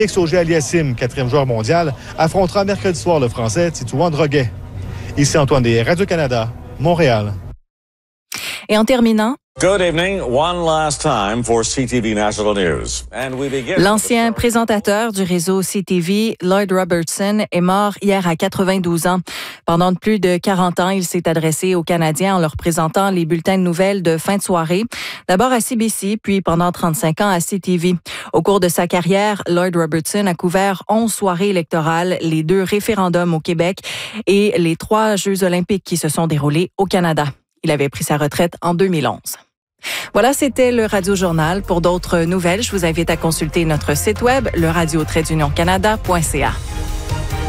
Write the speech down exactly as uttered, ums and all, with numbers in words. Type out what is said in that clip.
Félix Auger-Aliassime, quatrième joueur mondial, affrontera mercredi soir le Français Titouan Droguet. Ici Antoine des Radio-Canada, Montréal. Et en terminant, Good evening. One last time for C T V National News. And we begin. L'ancien présentateur du réseau C T V, Lloyd Robertson, est mort hier à quatre-vingt-douze ans. Pendant plus de quarante ans, il s'est adressé aux Canadiens en leur présentant les bulletins de nouvelles de fin de soirée. D'abord à C B C, puis pendant trente-cinq ans à C T V. Au cours de sa carrière, Lloyd Robertson a couvert onze soirées électorales, les deux référendums au Québec et les trois Jeux olympiques qui se sont déroulés au Canada. Il avait pris sa retraite en deux mille onze. Voilà, c'était le Radio Journal. Pour d'autres nouvelles, je vous invite à consulter notre site web, le radio tiret d'union canada point c a.